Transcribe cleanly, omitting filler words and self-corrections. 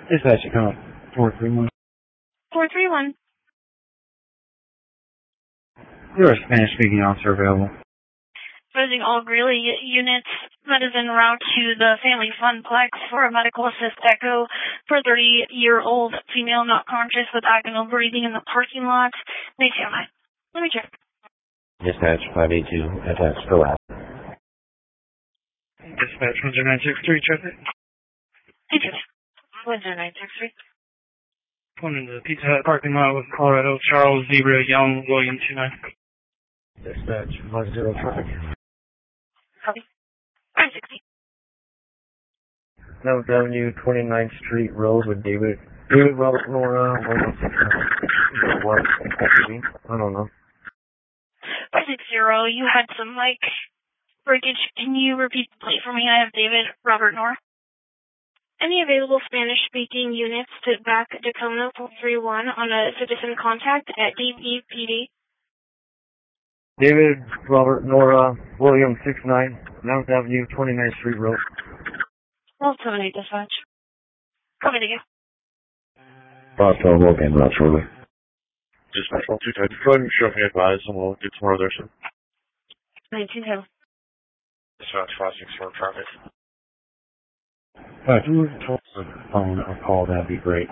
Dispatch account 431. 431. There are Spanish-speaking officer available. Advising all Greeley units that is en route to the Family Funplex for a medical assist echo for a 30-year-old female not conscious with agonal breathing in the parking lot. May 209. Let me check. Dispatch 582, FX for lab. Dispatch 10963, traffic. Thank you. 10963. Going into the Pizza Hut parking lot with Colorado, Charles Zebra, Young, William 29. Dispatch 50 traffic. Copy. 560. 7th Avenue, 29th Street Road with David Robert Nora, 116. What? I don't know. 560, you had some mic breakage. Can you repeat the plate for me? I have David Robert Nora. Any available Spanish-speaking units to back Tacoma 431 on a citizen contact at DPPD? David Robert Nora, William 69, 9th Avenue, 29th Street Road. 1278 dispatch. Copy to you. Boston Logan, not shortly. Dispatch 122, go ahead and show me advised and we'll get tomorrow there, sir. 19 Dispatch 564 traffic. If you would phone or call, that'd be great.